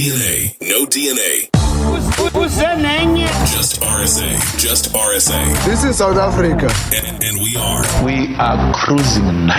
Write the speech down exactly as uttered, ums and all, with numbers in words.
D N A. No D N A. Who's, who's that name? Just R S A. Just R S A. This is South Africa. And, and we are. We are cruising